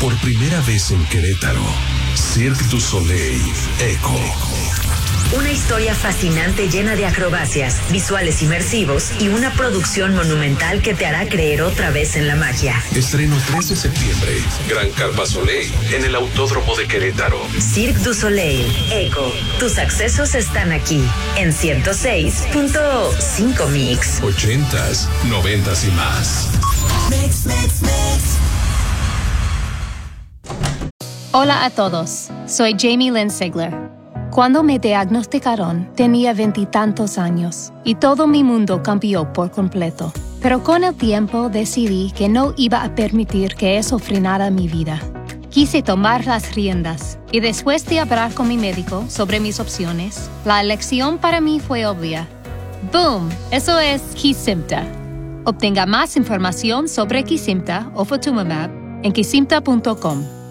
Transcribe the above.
Por primera vez en Querétaro, Cirque du Soleil Echo. Una historia fascinante llena de acrobacias, visuales inmersivos y una producción monumental que te hará creer otra vez en la magia. Estreno 3 de septiembre. Gran Carpa Soleil en el Autódromo de Querétaro. Cirque du Soleil Echo. Tus accesos están aquí en 106.5 Mix. 80s, 90s y más. Mix. Hola a todos, soy Jamie Lynn Sigler. Cuando me diagnosticaron, tenía 20 y tantos años y todo mi mundo cambió por completo. Pero con el tiempo decidí que no iba a permitir que eso frenara mi vida. Quise tomar las riendas y después de hablar con mi médico sobre mis opciones, la elección para mí fue obvia. ¡Boom! Eso es Kesimpta. Obtenga más información sobre Kesimpta o Ofatumumab en kesimpta.com.